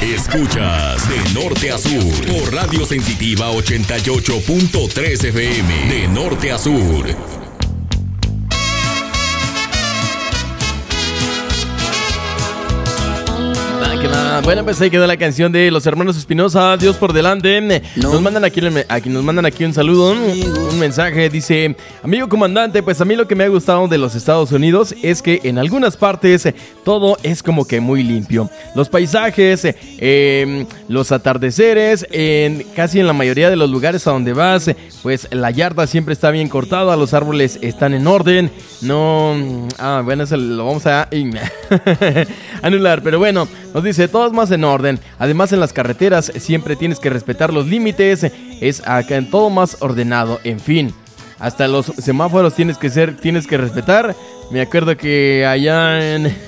Escuchas de norte a sur por Radio Sensitiva 88.3 FM. De norte a sur. Bueno, pues ahí quedó la canción de los hermanos Espinosa, Dios por delante. Nos mandan aquí un saludo, un mensaje. Dice: amigo comandante, pues a mí lo que me ha gustado de los Estados Unidos es que en algunas partes todo es como que muy limpio. Los paisajes, los atardeceres, casi en la mayoría de los lugares a donde vas, pues la yarda siempre está bien cortada, los árboles están en orden. Bueno, eso lo vamos a anular, pero bueno, nos dice: todo es más en orden. Además, en las carreteras siempre tienes que respetar los límites. Es acá en todo más ordenado. En fin, hasta los semáforos tienes que respetar. Me acuerdo que allá en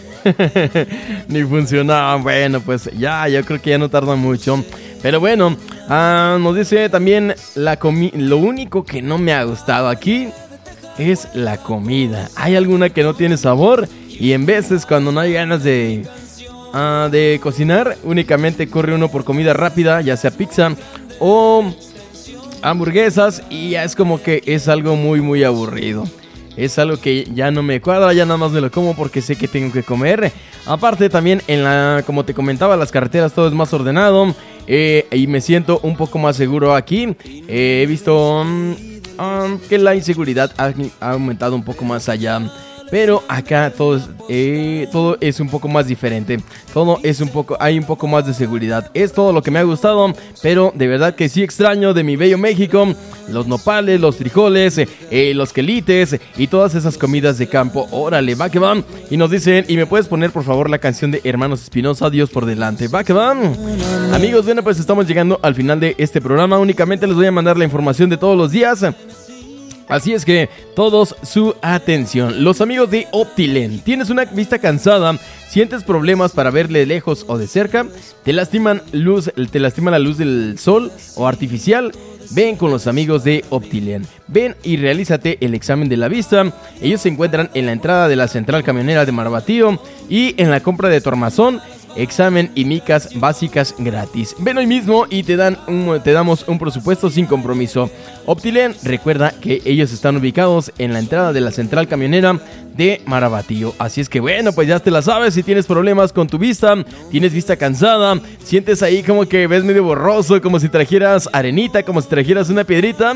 ni funcionaban. Bueno, pues yo creo que ya no tarda mucho. Pero bueno, nos dice también lo único que no me ha gustado aquí es la comida. Hay alguna que no tiene sabor y en veces cuando no hay ganas de cocinar, únicamente corre uno por comida rápida, ya sea pizza o hamburguesas, y ya es como que es algo muy muy aburrido. Es algo que ya no me cuadra, ya nada más me lo como porque sé que tengo que comer. Aparte también como te comentaba, las carreteras todo es más ordenado, y me siento un poco más seguro aquí. He visto que la inseguridad ha aumentado un poco más allá. Pero acá todo es un poco más diferente. Hay un poco más de seguridad. Es todo lo que me ha gustado. Pero de verdad que sí extraño de mi bello México los nopales, los frijoles, los quelites y todas esas comidas de campo. Órale, va que van. Y nos dicen: ¿y me puedes poner por favor la canción de Hermanos Espinosa, Dios por delante? Va que van. Amigos, bueno, pues estamos llegando al final de este programa. Únicamente les voy a mandar la información de todos los días. Así es que todos su atención. Los amigos de Optilen. ¿Tienes una vista cansada? ¿Sientes problemas para ver de lejos o de cerca? ¿Te lastima la luz del sol o artificial? Ven con los amigos de Optilen. Ven y realízate el examen de la vista. Ellos se encuentran en la entrada de la central camionera de Marabatío y en la compra de tu armazón. Examen y micas básicas gratis. Ven hoy mismo y te damos un presupuesto sin compromiso. Optilen, recuerda que ellos están ubicados en la entrada de la central camionera de Marabatío. Así es que bueno, pues ya te la sabes. Si tienes problemas con tu vista, tienes vista cansada, sientes ahí como que ves medio borroso, como si trajeras arenita, como si trajeras una piedrita,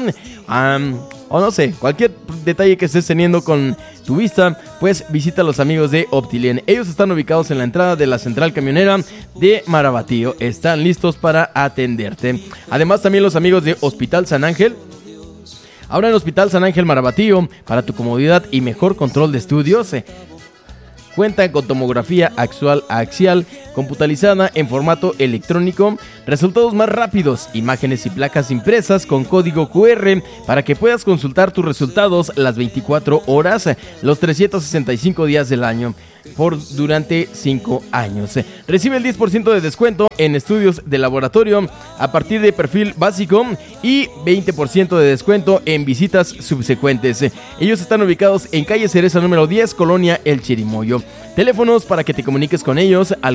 o no sé, cualquier detalle que estés teniendo con tu vista, pues visita a los amigos de Optilen. Ellos están ubicados en la entrada de la central camionera de Marabatío. Están listos para atenderte. Además, también los amigos de Hospital San Ángel. Ahora en Hospital San Ángel Marabatío, para tu comodidad y mejor control de estudios, cuenta con tomografía axial computarizada en formato electrónico, resultados más rápidos, imágenes y placas impresas con código QR para que puedas consultar tus resultados las 24 horas, los 365 días del año, durante 5 años. Recibe el 10% de descuento en estudios de laboratorio a partir de perfil básico y 20% de descuento en visitas subsecuentes. Ellos están ubicados en calle Cereza número 10, Colonia El Chirimoyo. Teléfonos para que te comuniques con ellos al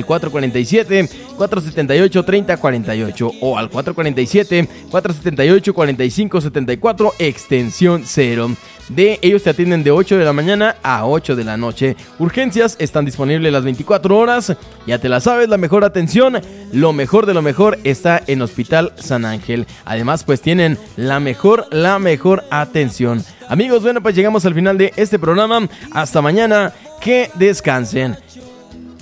447-478-3048 o al 447-478-4574 extensión 0. Ellos te atienden de 8 de la mañana a 8 de la noche. Urgencias están disponibles las 24 horas. Ya te la sabes, la mejor atención, lo mejor de lo mejor está en Hospital San Ángel. Además, pues tienen la mejor atención. Amigos, bueno, pues llegamos al final de este programa. Hasta mañana. Que descansen.